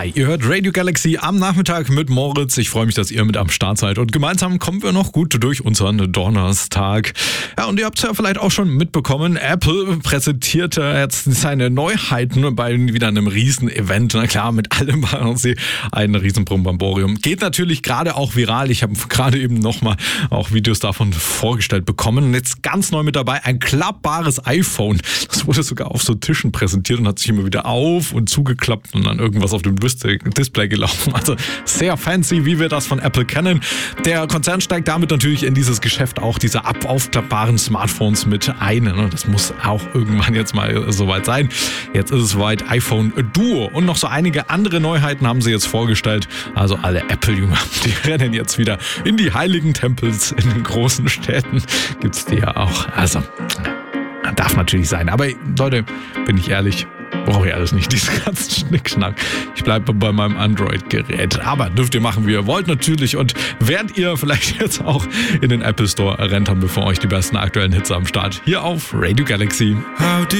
Hi, ihr hört Radio Galaxy am Nachmittag mit Moritz. Ich freue mich, dass ihr mit am Start seid und gemeinsam kommen wir noch gut durch unseren Donnerstag. Ja, und ihr habt es ja vielleicht auch schon mitbekommen, Apple präsentierte jetzt seine Neuheiten bei wieder einem Riesen-Event. Na klar, mit allem machen sie ein Riesen-Bromborium. Geht natürlich gerade auch viral. Ich habe gerade eben nochmal auch Videos davon vorgestellt bekommen. Und jetzt ganz neu mit dabei, ein klappbares iPhone. Das wurde sogar auf so Tischen präsentiert und hat sich immer wieder auf und zugeklappt und dann irgendwas auf dem Display gelaufen. Also sehr fancy, wie wir das von Apple kennen. Der Konzern steigt damit natürlich in dieses Geschäft auch diese aufklappbaren Smartphones mit ein. Das muss auch irgendwann jetzt mal soweit sein. Jetzt ist es soweit, iPhone Duo und noch so einige andere Neuheiten haben sie jetzt vorgestellt. Also alle Apple-Jünger, die rennen jetzt wieder in die heiligen Tempels in den großen Städten. Gibt's die ja auch. Also darf natürlich sein. Aber Leute, bin ich ehrlich, brauche ich alles nicht, diesen ganzen Schnickschnack. Ich bleibe bei meinem Android-Gerät. Aber dürft ihr machen, wie ihr wollt natürlich. Und während ihr vielleicht jetzt auch in den Apple Store rennt, haben wir für euch die besten aktuellen Hits am Start. Hier auf Radio Galaxy.